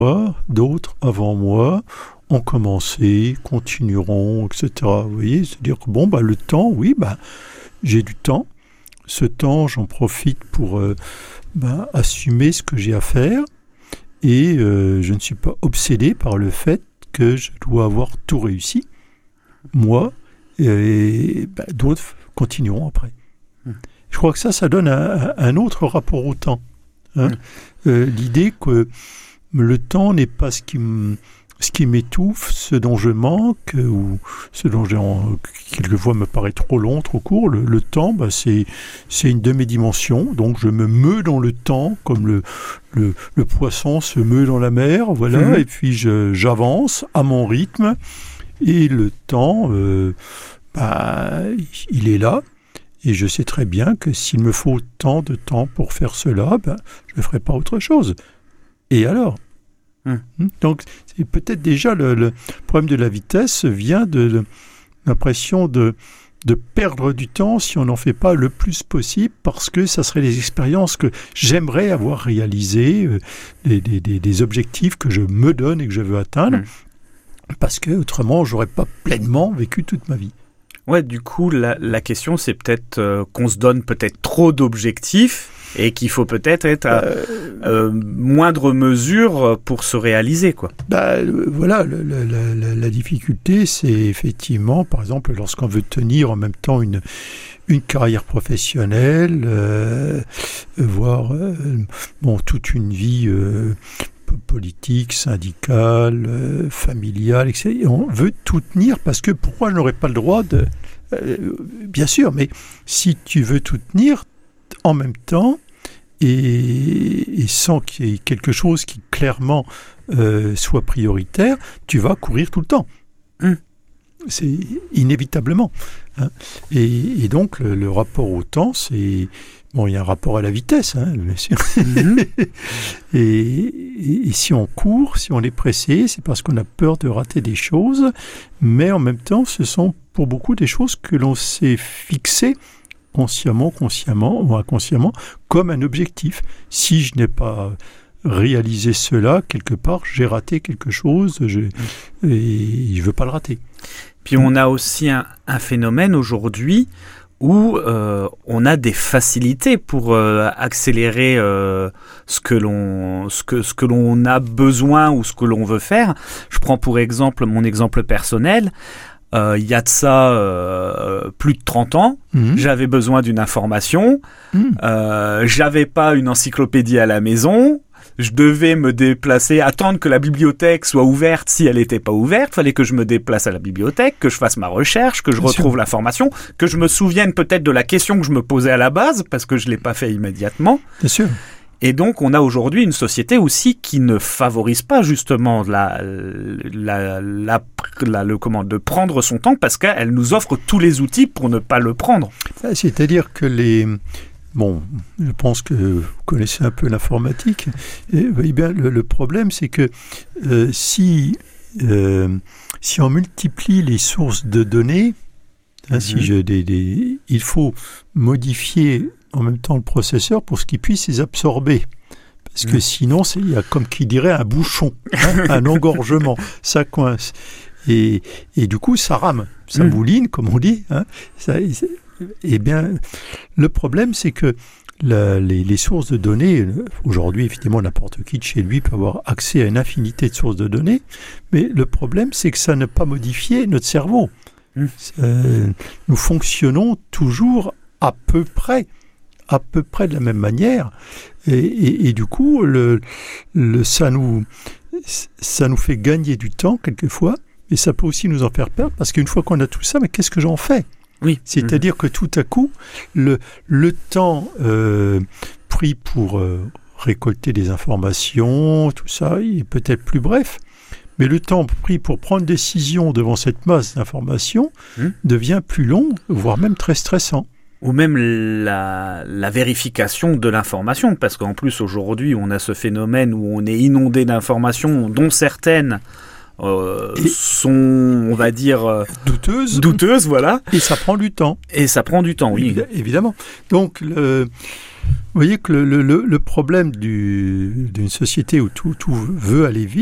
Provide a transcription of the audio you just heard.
d'autres avant moi ont commencé, continueront, etc. Vous voyez, c'est-à-dire que le temps, oui, j'ai du temps. Ce temps, j'en profite pour assumer ce que j'ai à faire et je ne suis pas obsédé par le fait que je dois avoir tout réussi, moi, et d'autres continueront après. Je crois que ça donne un autre rapport au temps. L'idée que le temps n'est pas ce qui m'étouffe, ce dont je manque, ou ce dont quelquefois me paraît trop long, trop court. Le temps, c'est une de mes dimensions, donc je me meus dans le temps, comme le poisson se meut dans la mer, voilà, et puis j'avance à mon rythme, et le temps, il est là, et je sais très bien que s'il me faut tant de temps pour faire cela, je ne ferai pas autre chose. Et alors ? Donc, c'est peut-être déjà le problème de la vitesse vient de l'impression de perdre du temps si on n'en fait pas le plus possible, parce que ça serait des expériences que j'aimerais avoir réalisées, des objectifs que je me donne et que je veux atteindre, parce que autrement, j'aurais pas pleinement vécu toute ma vie. Ouais, du coup, la question, c'est peut-être qu'on se donne peut-être trop d'objectifs et qu'il faut peut-être être à moindre mesure pour se réaliser, quoi. Voilà, la difficulté, c'est effectivement, par exemple, lorsqu'on veut tenir en même temps une carrière professionnelle, voire toute une vie politique, syndicale, familiale, etc. Et on veut tout tenir parce que pourquoi je n'aurais pas le droit de... bien sûr, mais si tu veux tout tenir en même temps et sans qu'il y ait quelque chose qui clairement soit prioritaire, tu vas courir tout le temps. C'est inévitablement. Et donc le rapport au temps, c'est... Bon, il y a un rapport à la vitesse, bien sûr. Et si on court, si on est pressé, c'est parce qu'on a peur de rater des choses, mais en même temps, ce sont pour beaucoup des choses que l'on s'est fixées consciemment ou inconsciemment comme un objectif. Si je n'ai pas réalisé cela, quelque part, j'ai raté quelque chose et je ne veux pas le rater. Puis on a aussi un phénomène aujourd'hui où on a des facilités pour accélérer ce que l'on a besoin ou ce que l'on veut faire. Je prends pour exemple mon exemple personnel. Il y a de ça plus de 30 ans, j'avais besoin d'une information, j'avais pas une encyclopédie à la maison, je devais me déplacer, attendre que la bibliothèque soit ouverte si elle n'était pas ouverte, il fallait que je me déplace à la bibliothèque, que je fasse ma recherche, que je retrouve l'information, que je me souvienne peut-être de la question que je me posais à la base, parce que je ne l'ai pas fait immédiatement. Bien sûr. Et donc, on a aujourd'hui une société aussi qui ne favorise pas justement de prendre son temps parce qu'elle nous offre tous les outils pour ne pas le prendre. C'est-à-dire que je pense que vous connaissez un peu l'informatique. Et, voyez bien, le problème, c'est que si on multiplie les sources de données, il faut modifier en même temps le processeur pour qu'il puisse les absorber. Parce que sinon, il y a comme qui dirait un bouchon, un engorgement, ça coince. Et du coup, ça rame, ça mouline, comme on dit. Eh bien, le problème, c'est que les sources de données, aujourd'hui, effectivement, n'importe qui de chez lui peut avoir accès à une infinité de sources de données, mais le problème, c'est que ça n'a pas modifié notre cerveau. Nous fonctionnons toujours à peu près de la même manière, et du coup, ça nous fait gagner du temps quelquefois, mais ça peut aussi nous en faire perdre, parce qu'une fois qu'on a tout ça, mais qu'est-ce que j'en fais ? Oui. C'est-à-dire que tout à coup, le temps pris pour récolter des informations, tout ça, il est peut-être plus bref, mais le temps pris pour prendre décision devant cette masse d'informations devient plus long, voire même très stressant. Ou même la vérification de l'information, parce qu'en plus aujourd'hui on a ce phénomène où on est inondé d'informations dont certaines sont, on va dire, douteuses, voilà. Et ça prend du temps. Oui. Évidemment. Donc, Vous voyez que le problème d'une société où tout veut aller vite,